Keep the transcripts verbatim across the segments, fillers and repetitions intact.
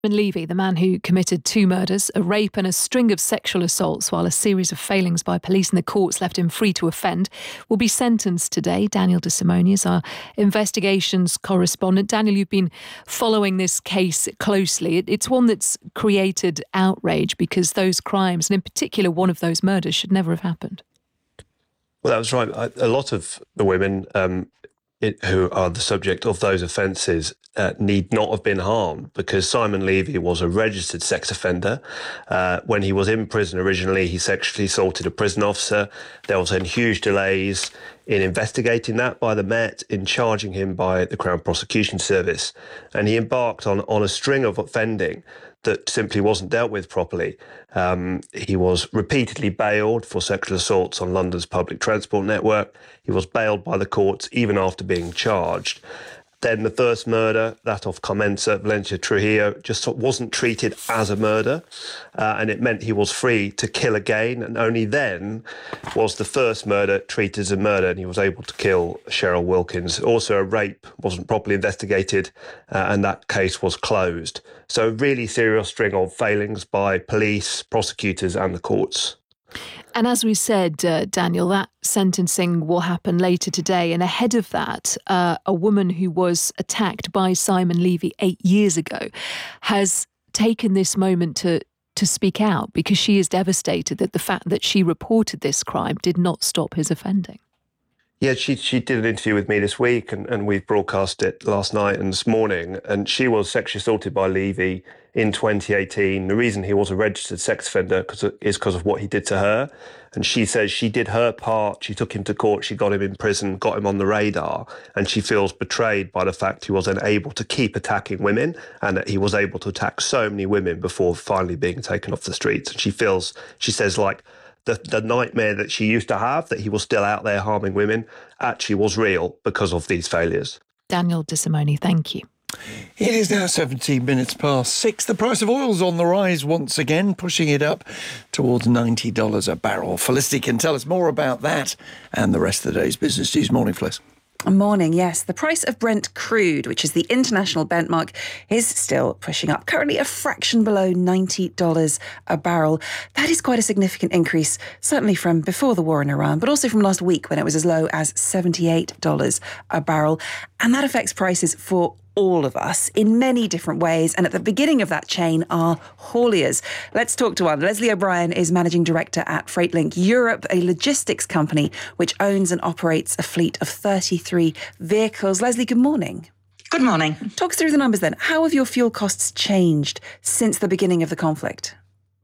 Simon Levy, the man who committed two murders, a rape and a string of sexual assaults while a series of failings by police and the courts left him free to offend, will be sentenced today. Daniel De Simone is our investigations correspondent. Daniel, you've been following this case closely. It's one that's created outrage because those crimes, and in particular one of those murders, should never have happened. Well, that was right. A lot of the women um, it, who are the subject of those offences uh, need not have been harmed because Simon Levy was a registered sex offender. Uh, when he was in prison originally, he sexually assaulted a prison officer. There was then huge delays in investigating that by the Met, in charging him by the Crown Prosecution Service. And he embarked on, on a string of offending that simply wasn't dealt with properly. Um, he was repeatedly bailed for sexual assaults on London's public transport network. He was bailed by the courts even after being charged. Then the first murder, that of Carmenza Valencia Trujillo, just wasn't treated as a murder, uh, and it meant he was free to kill again. And only then was the first murder treated as a murder, and he was able to kill Cheryl Wilkins. Also, a rape wasn't properly investigated, uh, and that case was closed. So a really serious string of failings by police, prosecutors, and the courts. And as we said, uh, Daniel, that sentencing will happen later today. And ahead of that, uh, a woman who was attacked by Simon Levy eight years ago has taken this moment to, to speak out because she is devastated that the fact that she reported this crime did not stop his offending. Yeah, she she did an interview with me this week, and, and we've broadcast it last night and this morning. And she was sexually assaulted by Levy in twenty eighteen. The reason he was a registered sex offender cause of, is because of what he did to her. And she says she did her part. She took him to court. She got him in prison, got him on the radar. And she feels betrayed by the fact he was unable to keep attacking women and that he was able to attack so many women before finally being taken off the streets. And she feels, she says, like, The, the nightmare that she used to have, that he was still out there harming women, actually was real because of these failures. Daniel De Simone, thank you. It is now seventeen minutes past six. The price of oil's on the rise once again, pushing it up towards ninety dollars a barrel. Felicity can tell us more about that and the rest of the day's business news. Morning, Fliss. Morning, yes. The price of Brent crude, which is the international benchmark, is still pushing up, currently a fraction below ninety dollars a barrel. That is quite a significant increase, certainly from before the war in Iran, but also from last week when it was as low as seventy-eight dollars a barrel. And that affects prices for all of us in many different ways. And at the beginning of that chain are hauliers. Let's talk to one. Leslie O'Brien is Managing Director at Freightlink Europe, a logistics company which owns and operates a fleet of thirty-three vehicles. Leslie, good morning. Good morning. Talk us through the numbers then. How have your fuel costs changed since the beginning of the conflict?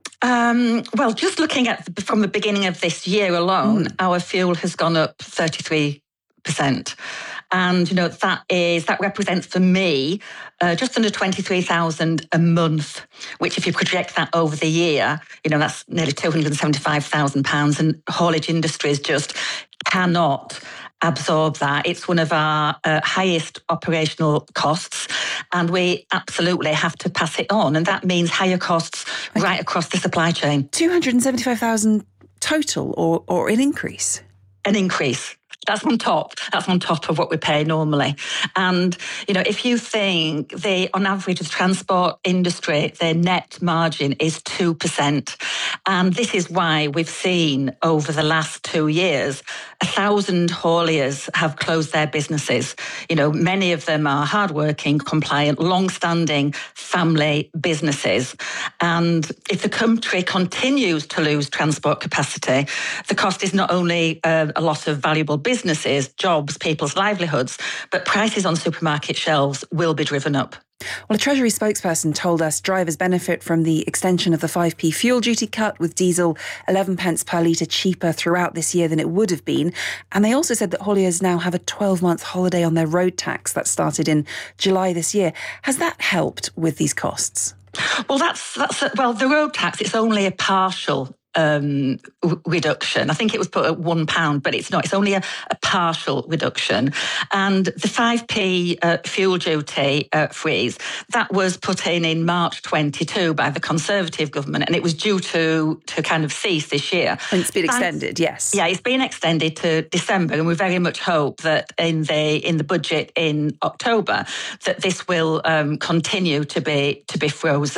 Um, well, just looking at the, from the beginning of this year alone, mm. our fuel has gone up thirty-three percent. And, you know, that is, that represents for me uh, just under twenty-three thousand a month, which if you project that over the year, you know, that's nearly two hundred seventy-five thousand pounds. And haulage industries just cannot absorb that. It's one of our uh, highest operational costs, and we absolutely have to pass it on. And that means higher costs okay. right across the supply chain. two hundred seventy-five thousand total or, or an increase? An increase. That's on top. That's on top of what we pay normally. And, you know, if you think they, on average, the transport industry, their net margin is two percent. And this is why we've seen over the last two years, a thousand hauliers have closed their businesses. You know, many of them are hardworking, compliant, long-standing family businesses. And if the country continues to lose transport capacity, the cost is not only uh, a loss of valuable business, businesses, jobs, people's livelihoods, but prices on supermarket shelves will be driven up. Well, a Treasury spokesperson told us drivers benefit from the extension of the five p fuel duty cut, with diesel eleven pence per litre cheaper throughout this year than it would have been. And they also said that hauliers now have a twelve-month holiday on their road tax that started in July this year. Has that helped with these costs? Well, that's, that's a, well, the road tax, it's only a partial um, w- reduction. I think it was put at one pound, but it's not. It's only a, a partial reduction. And the five p uh, fuel duty uh, freeze, that was put in in March twenty-two by the Conservative government, and it was due to, to kind of cease this year. And it's been Thanks, extended, yes. Yeah, it's been extended to December, and we very much hope that in the in the budget in October that this will um, continue to be to be frozen.